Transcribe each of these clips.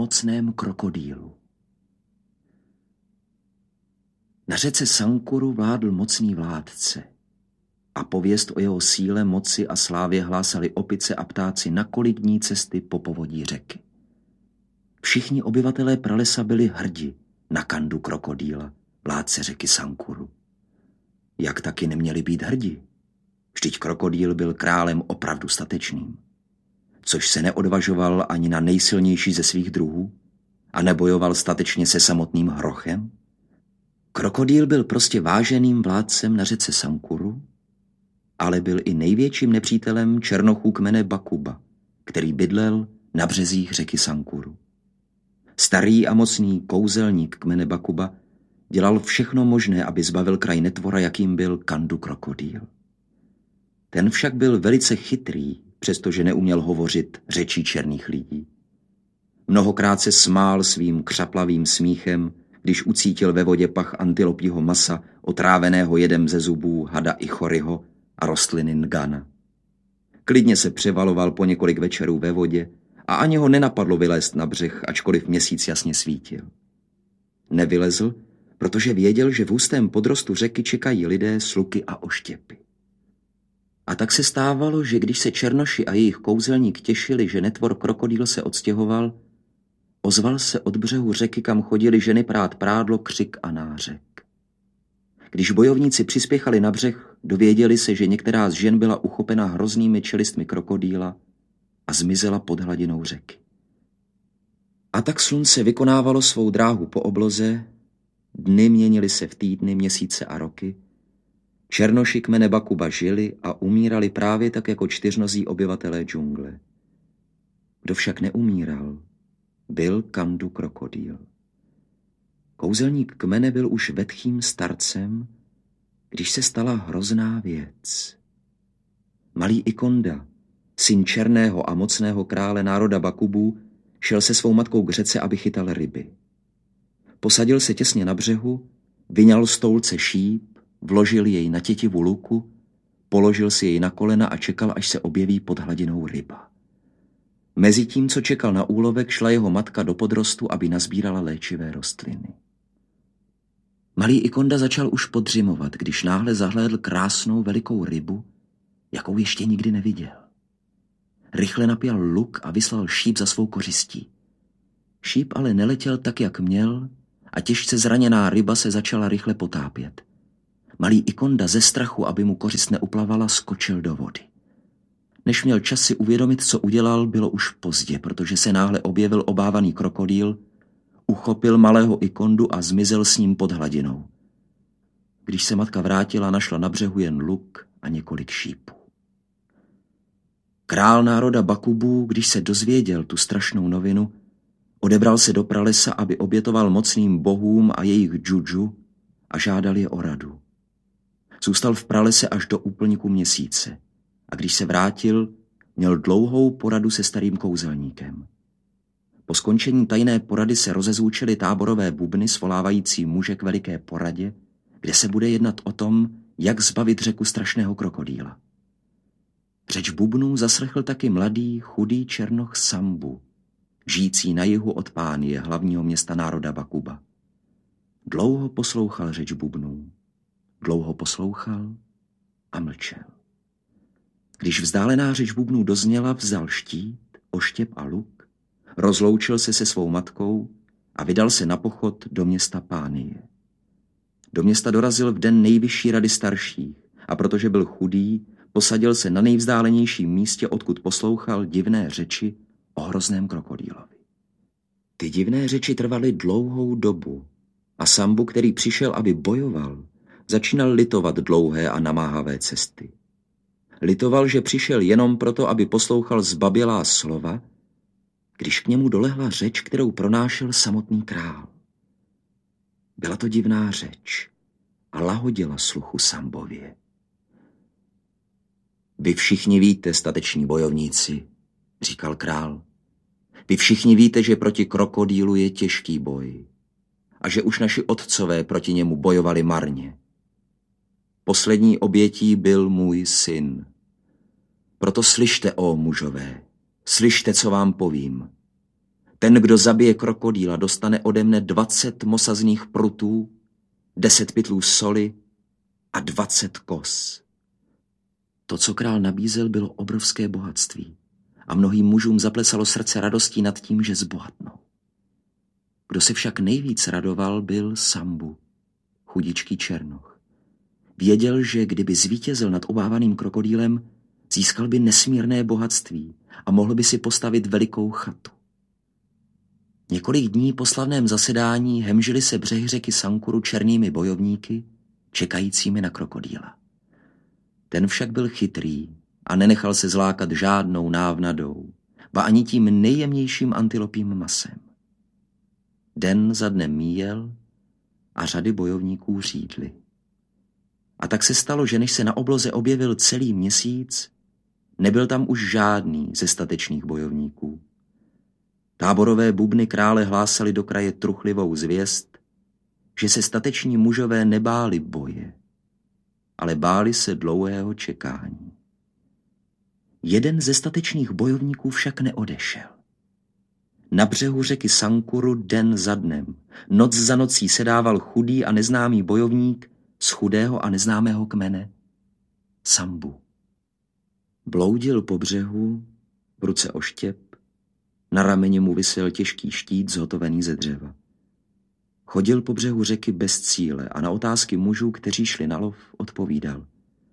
mocném krokodýlu. Na řece Sankuru vládl mocný vládce a pověst o jeho síle, moci a slávě hlásali opice a ptáci na kolik dní cesty po povodí řeky. Všichni obyvatelé pralesa byli hrdi na Kandu krokodýla, vládce řeky Sankuru. Jak taky neměli být hrdi? Vždyť krokodýl byl králem opravdu statečným, což se neodvažoval ani na nejsilnější ze svých druhů a nebojoval statečně se samotným hrochem. Krokodýl byl prostě váženým vládcem na řece Sankuru, ale byl i největším nepřítelem černochů kmene Bakuba, který bydlel na březích řeky Sankuru. Starý a mocný kouzelník kmene Bakuba dělal všechno možné, aby zbavil kraj netvora, jakým byl Kandu krokodýl. Ten však byl velice chytrý, přestože neuměl hovořit řečí černých lidí. Mnohokrát se smál svým křaplavým smíchem, když ucítil ve vodě pach antilopího masa, otráveného jedem ze zubů hada i choryho a rostliny ngana. Klidně se převaloval po několik večerů ve vodě a ani ho nenapadlo vylézt na břeh, ačkoliv měsíc jasně svítil. Nevylezl, protože věděl, že v hustém podrostu řeky čekají lidé s luky a oštěpy. A tak se stávalo, že když se černoši a jejich kouzelník těšili, že netvor krokodýl se odstěhoval, ozval se od břehu řeky, kam chodili ženy prát prádlo, křik a nářek. Když bojovníci přispěchali na břeh, dověděli se, že některá z žen byla uchopena hroznými čelistmi krokodýla a zmizela pod hladinou řeky. A tak slunce vykonávalo svou dráhu po obloze, dny měnily se v týdny, měsíce a roky, černoši kmene Bakuba žili a umírali právě tak jako čtyřnozí obyvatelé džungle. Kdo však neumíral, byl Kandu krokodýl. Kouzelník kmene byl už vetchým starcem, když se stala hrozná věc. Malý Ikonda, syn černého a mocného krále národa Bakubů, šel se svou matkou k řece, aby chytal ryby. Posadil se těsně na břehu, vyňal z toulce šíp, vložil jej na tětivu luku, položil si jej na kolena a čekal, až se objeví pod hladinou ryba. Mezitím, co čekal na úlovek, šla jeho matka do podrostu, aby nazbírala léčivé rostliny. Malý Ikonda začal už podřimovat, když náhle zahlédl krásnou velikou rybu, jakou ještě nikdy neviděl. Rychle napěl luk a vyslal šíp za svou kořistí. Šíp ale neletěl tak, jak měl, a těžce zraněná ryba se začala rychle potápět. Malý Ikonda ze strachu, aby mu kořist neuplavala, skočil do vody. Než měl čas si uvědomit, co udělal, bylo už pozdě, protože se náhle objevil obávaný krokodýl, uchopil malého Ikondu a zmizel s ním pod hladinou. Když se matka vrátila, našla na břehu jen luk a několik šípů. Král národa Bakubů, když se dozvěděl tu strašnou novinu, odebral se do pralesa, aby obětoval mocným bohům a jejich džudžu a žádal je o radu. Zůstal v pralese až do úplňku měsíce a když se vrátil, měl dlouhou poradu se starým kouzelníkem. Po skončení tajné porady se rozezvučily táborové bubny svolávající muže k veliké poradě, kde se bude jednat o tom, jak zbavit řeku strašného krokodýla. Řeč bubnů zaslechl taky mladý, chudý černoch Sambu, žijící na jihu od Pánie, hlavního města národa Bakuba. Dlouho poslouchal řeč bubnů, dlouho poslouchal a mlčel. Když vzdálená řeč bubnů dozněla, vzal štít, oštěp a luk, rozloučil se se svou matkou a vydal se na pochod do města Pánie. Do města dorazil v den nejvyšší rady starších a protože byl chudý, posadil se na nejvzdálenějším místě, odkud poslouchal divné řeči o hrozném krokodýlovi. Ty divné řeči trvaly dlouhou dobu a Sambu, který přišel, aby bojoval, začínal litovat dlouhé a namáhavé cesty. Litoval, že přišel jenom proto, aby poslouchal zbabělá slova, když k němu dolehla řeč, kterou pronášel samotný král. Byla to divná řeč a lahodila sluchu Sambově. Vy všichni víte, stateční bojovníci, říkal král. Vy všichni víte, že proti krokodýlu je těžký boj a že už naši otcové proti němu bojovali marně. Poslední obětí byl můj syn. Proto slyšte, ó mužové, slyšte, co vám povím. Ten, kdo zabije krokodýla, dostane ode mne 20 mosazných prutů, 10 pytlů soli a 20 kos. To, co král nabízel, bylo obrovské bohatství a mnohým mužům zaplesalo srdce radostí nad tím, že zbohatnou. Kdo se však nejvíc radoval, byl Sambu, chudičký černoch. Věděl, že kdyby zvítězil nad obávaným krokodýlem, získal by nesmírné bohatství a mohl by si postavit velikou chatu. Několik dní po slavném zasedání hemžily se břehy řeky Sankuru černými bojovníky, čekajícími na krokodýla. Ten však byl chytrý a nenechal se zlákat žádnou návnadou, ba ani tím nejjemnějším antilopím masem. Den za dnem míjel a řady bojovníků řídly. A tak se stalo, že než se na obloze objevil celý měsíc, nebyl tam už žádný ze statečných bojovníků. Táborové bubny krále hlásali do kraje truchlivou zvěst, že se stateční mužové nebáli boje, ale báli se dlouhého čekání. Jeden ze statečných bojovníků však neodešel. Na břehu řeky Sankuru den za dnem, noc za nocí sedával chudý a neznámý bojovník z chudého a neznámého kmene, Sambu. Bloudil po břehu, v ruce oštěp, na rameni mu visel těžký štít zhotovený ze dřeva. Chodil po břehu řeky bez cíle a na otázky mužů, kteří šli na lov, odpovídal.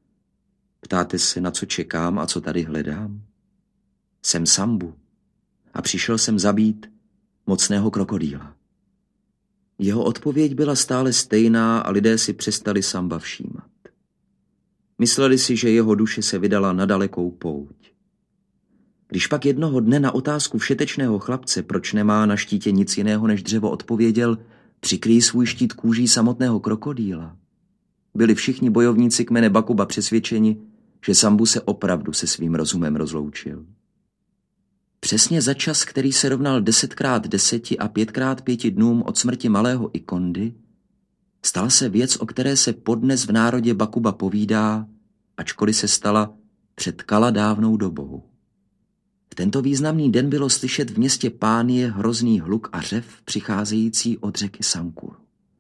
Ptáte se, na co čekám a co tady hledám? Jsem Sambu a přišel jsem zabít mocného krokodýla. Jeho odpověď byla stále stejná a lidé si přestali Samba všímat. Mysleli si, že jeho duše se vydala na dalekou pouť. Když pak jednoho dne na otázku všetečného chlapce, proč nemá na štítě nic jiného než dřevo, odpověděl, přikryj svůj štít kůží samotného krokodýla, byli všichni bojovníci kmene Bakuba přesvědčeni, že Sambu se opravdu se svým rozumem rozloučil. Přesně za čas, který se rovnal 10x10 a 5x5 dnům od smrti malého Ikondy, stala se věc, o které se podnes v národě Bakuba povídá, ačkoliv se stala před kaladávnou dobou. V tento významný den bylo slyšet v městě Pánie hrozný hluk a řev přicházející od řeky Sankuru.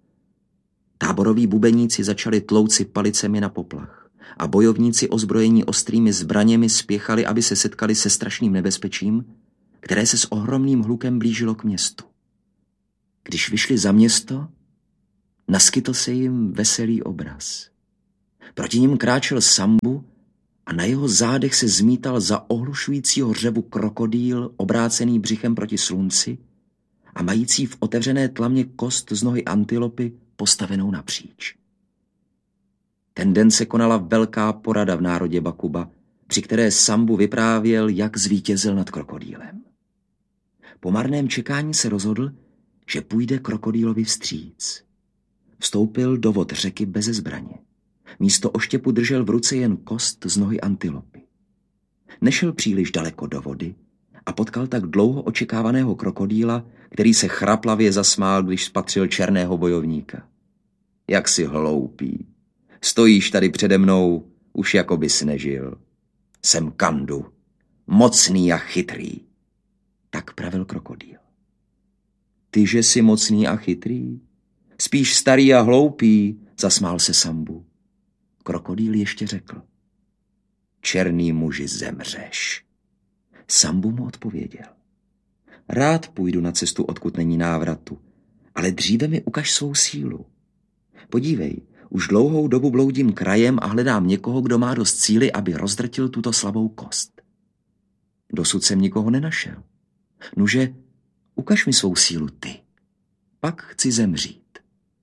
Táboroví bubeníci začali tlouci palicemi na poplach a bojovníci ozbrojení ostrými zbraněmi spěchali, aby se setkali se strašným nebezpečím, které se s ohromným hlukem blížilo k městu. Když vyšli za město, naskytl se jim veselý obraz. Proti nim kráčel Sambu a na jeho zádech se zmítal za ohlušujícího řevu krokodýl obrácený břichem proti slunci a mající v otevřené tlamě kost z nohy antilopy postavenou napříč. Ten den se konala velká porada v národě Bakuba, při které Sambu vyprávěl, jak zvítězil nad krokodýlem. Po marném čekání se rozhodl, že půjde krokodýlovi vstříc. Vstoupil do vod řeky beze zbraně. Místo oštěpu držel v ruce jen kost z nohy antilopy. Nešel příliš daleko do vody a potkal tak dlouho očekávaného krokodýla, který se chraplavě zasmál, když spatřil černého bojovníka. Jak jsi hloupý. Stojíš tady přede mnou, už jako bys nežil. Jsem Kandu, mocný a chytrý. Tak pravil krokodýl. Ty, že jsi mocný a chytrý? Spíš starý a hloupý, zasmál se Sambu. Krokodýl ještě řekl. Černý muži, zemřeš. Sambu mu odpověděl. Rád půjdu na cestu, odkud není návratu, ale dříve mi ukaž svou sílu. Podívej, už dlouhou dobu bloudím krajem a hledám někoho, kdo má dost síly, aby rozdrtil tuto slabou kost. Dosud jsem nikoho nenašel. Nuže, ukaž mi svou sílu ty. Pak chci zemřít.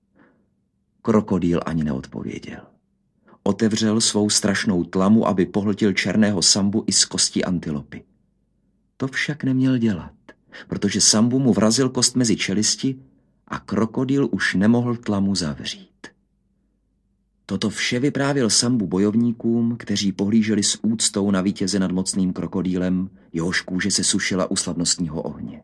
Krokodýl ani neodpověděl. Otevřel svou strašnou tlamu, aby pohltil černého Sambu i z kosti antilopy. To však neměl dělat, protože Sambu mu vrazil kost mezi čelisti a krokodýl už nemohl tlamu zavřít. Toto vše vyprávěl Sambu bojovníkům, kteří pohlíželi s úctou na vítěze nad mocným krokodýlem, jehož kůže se sušila u slavnostního ohně.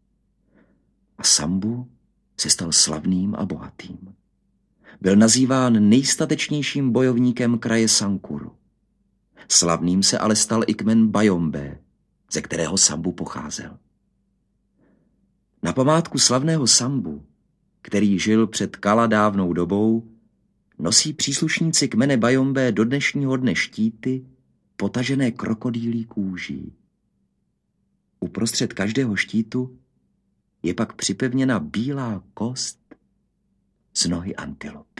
A Sambu se stal slavným a bohatým. Byl nazýván nejstatečnějším bojovníkem kraje Sankuru. Slavným se ale stal i kmen Bajombe, ze kterého Sambu pocházel. Na památku slavného Sambu, který žil před kaladávnou dobou, nosí příslušníci kmene Bajombé do dnešního dne štíty potažené krokodýlí kůží. Uprostřed každého štítu je pak připevněna bílá kost z nohy antilopy.